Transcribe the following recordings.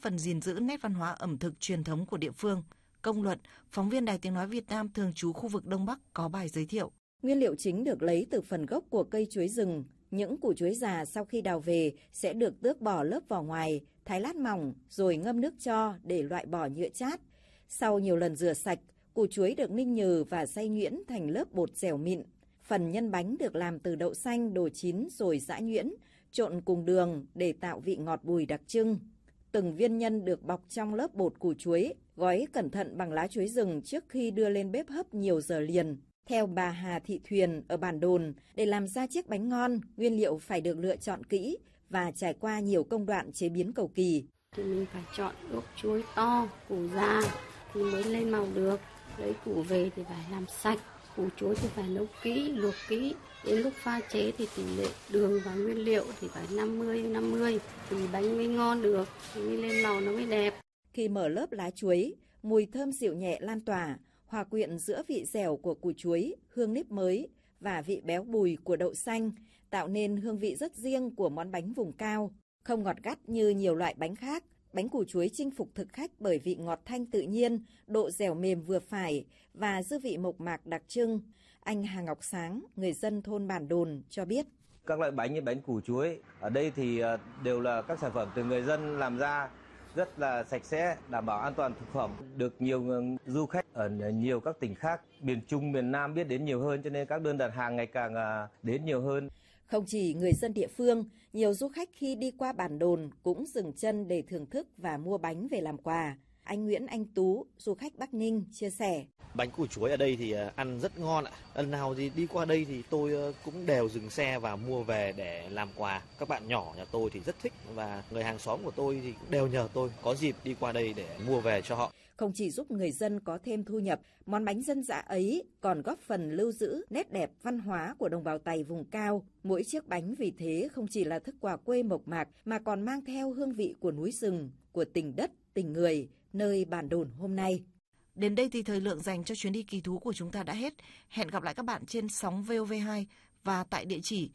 phần gìn giữ nét văn hóa ẩm thực truyền thống của địa phương. Công luận, phóng viên Đài Tiếng Nói Việt Nam thường trú khu vực Đông Bắc có bài giới thiệu. Nguyên liệu chính được lấy từ phần gốc của cây chuối rừng. Những củ chuối già sau khi đào về sẽ được tước bỏ lớp vỏ ngoài, thái lát mỏng rồi ngâm nước cho để loại bỏ nhựa chát. Sau nhiều lần rửa sạch, củ chuối được ninh nhừ và xay nhuyễn thành lớp bột dẻo mịn. Phần nhân bánh được làm từ đậu xanh đồ chín rồi giã nhuyễn, trộn cùng đường để tạo vị ngọt bùi đặc trưng. Từng viên nhân được bọc trong lớp bột củ chuối, gói cẩn thận bằng lá chuối rừng trước khi đưa lên bếp hấp nhiều giờ liền. Theo bà Hà Thị Thuyền ở Bản Đồn, để làm ra chiếc bánh ngon, nguyên liệu phải được lựa chọn kỹ và trải qua nhiều công đoạn chế biến cầu kỳ. Thì mình phải chọn ốc chuối to, củ già thì mới lên màu được. Lấy củ về thì phải làm sạch, củ chuối thì phải nấu kỹ, luộc kỹ. Đến lúc pha chế thì tỷ lệ đường và nguyên liệu thì phải 50-50 thì bánh mới ngon được, thì mới lên màu nó mới đẹp. Khi mở lớp lá chuối, mùi thơm dịu nhẹ lan tỏa, hòa quyện giữa vị dẻo của củ chuối, hương nếp mới và vị béo bùi của đậu xanh, tạo nên hương vị rất riêng của món bánh vùng cao. Không ngọt gắt như nhiều loại bánh khác, bánh củ chuối chinh phục thực khách bởi vị ngọt thanh tự nhiên, độ dẻo mềm vừa phải và dư vị mộc mạc đặc trưng. Anh Hà Ngọc Sáng, người dân thôn Bản Đồn cho biết. Các loại bánh như bánh củ chuối ở đây thì đều là các sản phẩm từ người dân làm ra, rất là sạch sẽ, đảm bảo an toàn thực phẩm, được nhiều du khách ở nhiều các tỉnh khác, miền Trung, miền Nam biết đến nhiều hơn, cho nên các đơn đặt hàng ngày càng đến nhiều hơn. Không chỉ người dân địa phương, nhiều du khách khi đi qua Bản Đồn cũng dừng chân để thưởng thức và mua bánh về làm quà. Anh Nguyễn Anh Tú, du khách Bắc Ninh, chia sẻ. Bánh củ chuối ở đây thì ăn rất ngon ạ. Lần nào thì đi qua đây thì tôi cũng đều dừng xe và mua về để làm quà. Các bạn nhỏ nhà tôi thì rất thích và người hàng xóm của tôi thì cũng đều nhờ tôi có dịp đi qua đây để mua về cho họ. Không chỉ giúp người dân có thêm thu nhập, món bánh dân dã ấy còn góp phần lưu giữ nét đẹp văn hóa của đồng bào Tày vùng cao. Mỗi chiếc bánh vì thế không chỉ là thức quà quê mộc mạc mà còn mang theo hương vị của núi rừng, của tình đất, tình người nơi Bản Đồn hôm nay. Đến đây thì thời lượng dành cho chuyến đi kỳ thú của chúng ta đã hết. Hẹn gặp lại các bạn trên sóng VOV2 và tại địa chỉ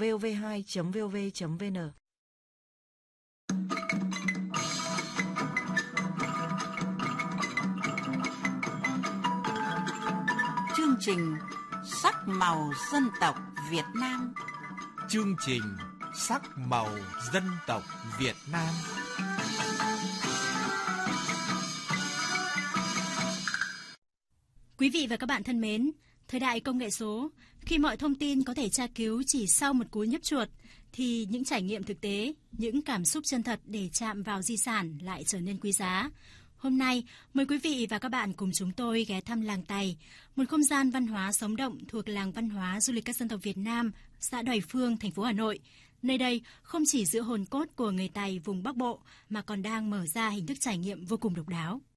vov2.vov.vn. Chương trình Sắc màu dân tộc Việt Nam. Chương trình Sắc màu dân tộc Việt Nam. Quý vị và các bạn thân mến, thời đại công nghệ số, khi mọi thông tin có thể tra cứu chỉ sau một cú nhấp chuột, thì những trải nghiệm thực tế, những cảm xúc chân thật để chạm vào di sản lại trở nên quý giá. Hôm nay, mời quý vị và các bạn cùng chúng tôi ghé thăm làng Tày, một không gian văn hóa sống động thuộc làng văn hóa du lịch các dân tộc Việt Nam, xã Đoài Phương, thành phố Hà Nội. Nơi đây không chỉ giữ hồn cốt của người Tày vùng Bắc Bộ mà còn đang mở ra hình thức trải nghiệm vô cùng độc đáo.